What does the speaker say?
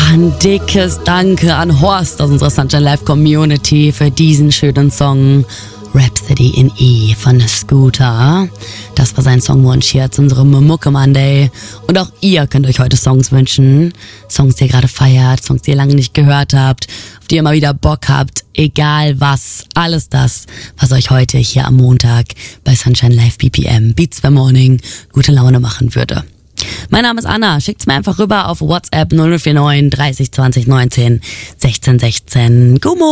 ein dickes Danke an Horst aus unserer Sunshine Live Community für diesen schönen Song Rhapsody in E von Scooter. Das war sein Songwunsch hier zu unserem Mucke Monday. Und auch ihr könnt euch heute Songs wünschen. Songs, die ihr gerade feiert, Songs, die ihr lange nicht gehört habt, auf die ihr mal wieder Bock habt. Egal was, alles das, was euch heute hier am Montag bei Sunshine Live BPM Beats by Morning gute Laune machen würde. Mein Name ist Anna. Schickt's mir einfach rüber auf WhatsApp 0049 30 20 19 16 16. Gummo!